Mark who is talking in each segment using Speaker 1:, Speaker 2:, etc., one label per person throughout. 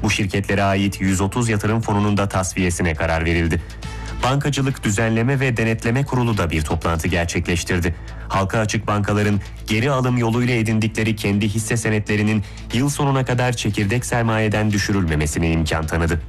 Speaker 1: Bu şirketlere ait 130 yatırım fonunun da tasfiyesine karar verildi. Bankacılık Düzenleme ve Denetleme Kurulu da bir toplantı gerçekleştirdi. Halka açık bankaların geri alım yoluyla edindikleri kendi hisse senetlerinin yıl sonuna kadar çekirdek sermayeden düşürülmemesine imkan tanıdı.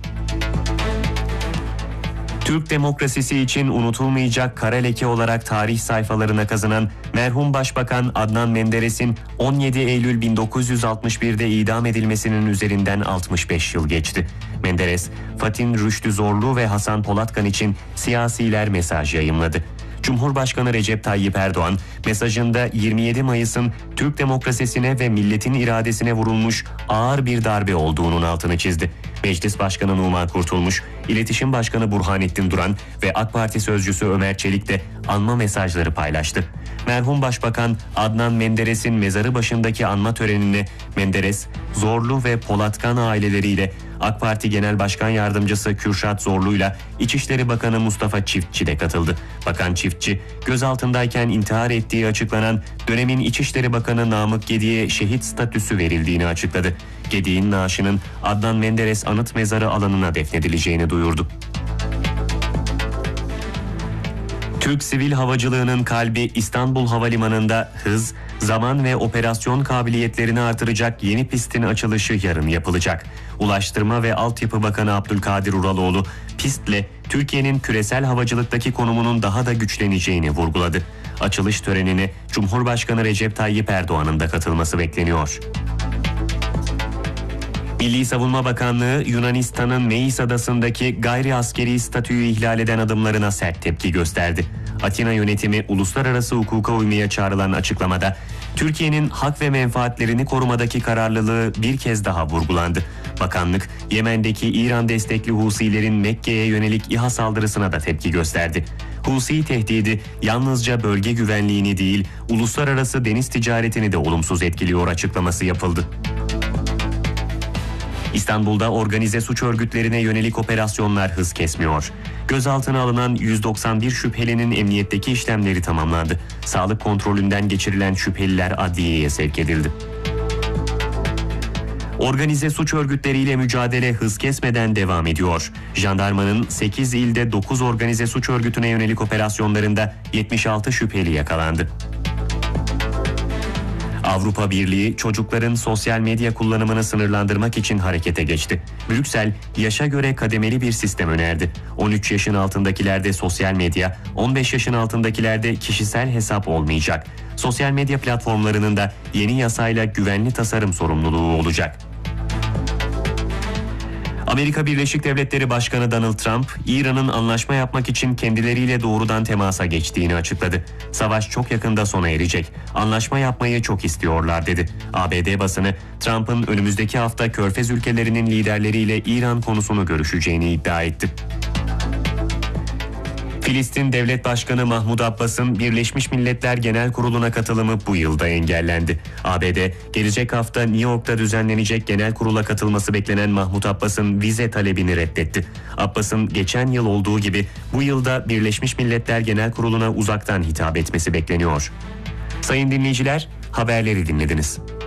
Speaker 1: Türk demokrasisi için unutulmayacak kara leke olarak tarih sayfalarına kazınan merhum Başbakan Adnan Menderes'in 17 Eylül 1961'de idam edilmesinin üzerinden 65 yıl geçti. Menderes, Fatin Rüştü Zorlu ve Hasan Polatkan için siyasiler mesaj yayımladı. Cumhurbaşkanı Recep Tayyip Erdoğan mesajında 27 Mayıs'ın Türk demokrasisine ve milletin iradesine vurulmuş ağır bir darbe olduğunun altını çizdi. Meclis Başkanı Numan Kurtulmuş, İletişim Başkanı Burhanettin Duran ve AK Parti Sözcüsü Ömer Çelik de anma mesajları paylaştı. Merhum Başbakan Adnan Menderes'in mezarı başındaki anma törenine Menderes, Zorlu ve Polatkan aileleriyle AK Parti Genel Başkan Yardımcısı Kürşat Zorlu'yla İçişleri Bakanı Mustafa Çiftçi de katıldı. Bakan Çiftçi, gözaltındayken intihar ettiği açıklanan dönemin İçişleri Bakanı Namık Gedik'e şehit statüsü verildiğini açıkladı. Gedik'in naaşının Adnan Menderes Anıt Mezarı alanına defnedileceğini duyurdu. Türk sivil havacılığının kalbi İstanbul Havalimanı'nda hız, zaman ve operasyon kabiliyetlerini artıracak yeni pistin açılışı yarın yapılacak. Ulaştırma ve Altyapı Bakanı Abdülkadir Uraloğlu, pistle Türkiye'nin küresel havacılıktaki konumunun daha da güçleneceğini vurguladı. Açılış törenine Cumhurbaşkanı Recep Tayyip Erdoğan'ın da katılması bekleniyor. Milli Savunma Bakanlığı, Yunanistan'ın Meis Adası'ndaki gayri askeri statüyü ihlal eden adımlarına sert tepki gösterdi. Atina yönetimi uluslararası hukuka uymaya çağrılan açıklamada, Türkiye'nin hak ve menfaatlerini korumadaki kararlılığı bir kez daha vurgulandı. Bakanlık, Yemen'deki İran destekli Husilerin Mekke'ye yönelik İHA saldırısına da tepki gösterdi. Husi tehdidi yalnızca bölge güvenliğini değil, uluslararası deniz ticaretini de olumsuz etkiliyor açıklaması yapıldı. İstanbul'da organize suç örgütlerine yönelik operasyonlar hız kesmiyor. Gözaltına alınan 191 şüphelinin emniyetteki işlemleri tamamlandı. Sağlık kontrolünden geçirilen şüpheliler adliyeye sevk edildi. Organize suç örgütleriyle mücadele hız kesmeden devam ediyor. Jandarmanın 8 ilde 9 organize suç örgütüne yönelik operasyonlarında 76 şüpheli yakalandı. Avrupa Birliği çocukların sosyal medya kullanımını sınırlandırmak için harekete geçti. Brüksel, yaşa göre kademeli bir sistem önerdi. 13 yaşın altındakilerde sosyal medya, 15 yaşın altındakilerde kişisel hesap olmayacak. Sosyal medya platformlarının da yeni yasayla güvenli tasarım sorumluluğu olacak. Amerika Birleşik Devletleri Başkanı Donald Trump, İran'ın anlaşma yapmak için kendileriyle doğrudan temasa geçtiğini açıkladı. Savaş çok yakında sona erecek. Anlaşma yapmayı çok istiyorlar dedi. ABD basını, Trump'ın önümüzdeki hafta Körfez ülkelerinin liderleriyle İran konusunu görüşeceğini iddia etti. Filistin Devlet Başkanı Mahmud Abbas'ın Birleşmiş Milletler Genel Kurulu'na katılımı bu yılda engellendi. ABD, gelecek hafta New York'ta düzenlenecek genel kurula katılması beklenen Mahmud Abbas'ın vize talebini reddetti. Abbas'ın geçen yıl olduğu gibi bu yılda Birleşmiş Milletler Genel Kurulu'na uzaktan hitap etmesi bekleniyor. Sayın dinleyiciler, haberleri dinlediniz.